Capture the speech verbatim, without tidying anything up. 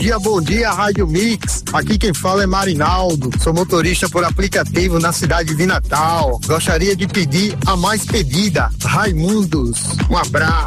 dia, bom dia, Rádio Mix. Aqui quem fala é Marinaldo, sou motorista por aplicativo na cidade de Natal. Gostaria de pedir a mais pedida, Raimundos. Um abraço.